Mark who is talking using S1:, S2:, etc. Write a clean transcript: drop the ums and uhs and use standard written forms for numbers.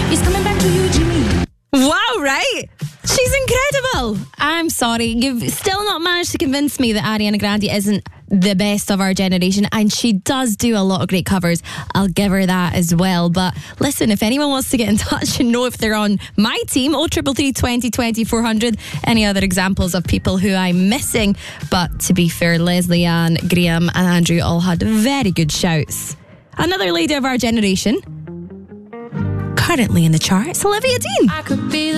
S1: It's coming back to you, Jimmy.
S2: Wow, right? She's incredible. I'm sorry, you've still not managed to convince me that Ariana Grande isn't the best of our generation, and she does do a lot of great covers. I'll give her that as well. But listen, if anyone wants to get in touch and know if they're on my team, 0333 20 20 400. Any other examples of people who I'm missing? But to be fair, Leslie Ann, Graham and Andrew all had very good shouts. Another lady of our generation, currently in the charts, Olivia Dean.
S1: I could be